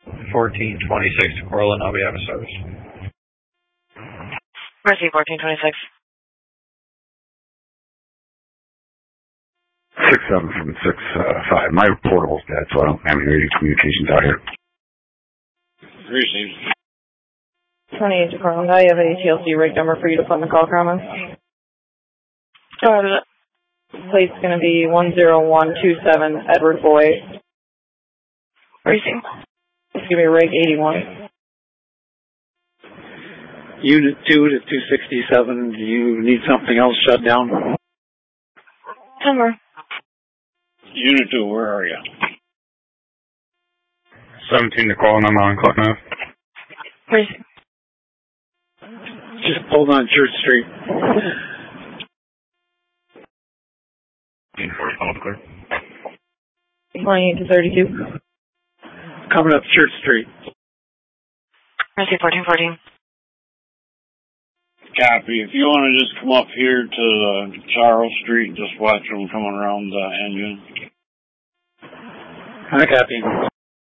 1426 to Corlin, I'll be out of service. Mercy, 1426. 6765. My portable's dead, so I don't have any radio communications out here. Received. 28 to Corlin. I have a TLC rig number for you to put in the call comments. Plate's going to be 10127 Edward Boyd. Racing. It's going to be rig 81. Unit 2 to 267. Do you need something else shut down? Timber. Unit 2, where are you? 17 to Corlin, I'm on clock now. Racing. Just hold on Church Street. 28 to 32. Coming up Church Street. Mercy, 1414. Copy. If you want to just come up here to Charles Street, just watch them coming around the engine. I copy.